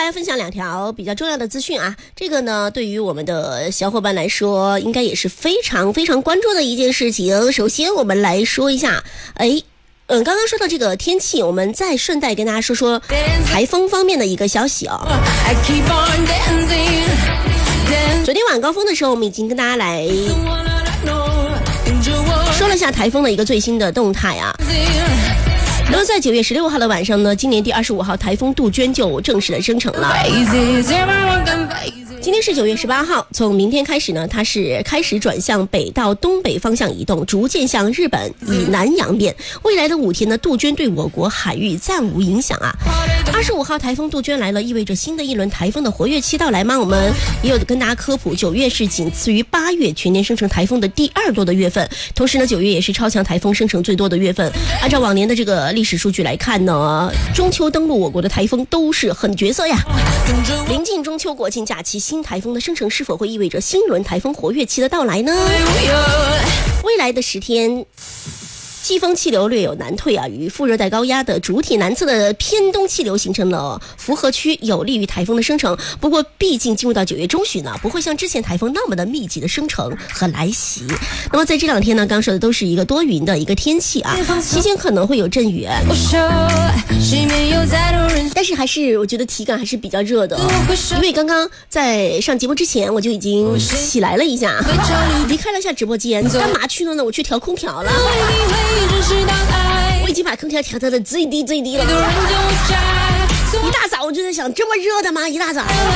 家分享2条比较重要的资讯啊。这个呢，对于我们的小伙伴来说，应该也是非常非常关注的一件事情。首先，我们来说一下，刚刚说到这个天气，我们再顺带跟大家说说台风方面的一个消息哦。昨天晚高峰的时候，我们已经跟大家来说了一下台风的一个最新的动态啊。那么在9月16号的晚上呢，今年第25号台风杜鹃就正式的生成了。今天是9月18号，从明天开始呢，它是开始转向北到东北方向移动，逐渐向日本以南扬面。未来的5天呢，杜鹃对我国海域暂无影响啊。25号台风杜鹃来了，意味着新的一轮台风的活跃期到来吗？我们也有跟大家科普，9月是仅次于8月全年生成台风的第2多的月份，同时呢，9月也是超强台风生成最多的月份。按照往年的这个历史数据来看呢，中秋登陆我国的台风都是狠角色呀。临近中秋国庆假期，新台风的生成是否会意味着新轮台风活跃期的到来呢？未来的10天，季风气流略有南退啊，与副热带高压的主体南侧的偏东气流形成了符合区，有利于台风的生成。不过毕竟进入到9月中旬呢，不会像之前台风那么的密集的生成和来袭。那么在这2天呢，刚说的都是一个多云的一个天气啊，期间可能会有阵雨，但是还是我觉得体感还是比较热的，因为刚刚在上节目之前我就已经起来了一下，离开了一下直播间，干嘛去了呢？我去调空调了，我已经把空调调到了最低了。一大早我就在想，这么热的吗？一大早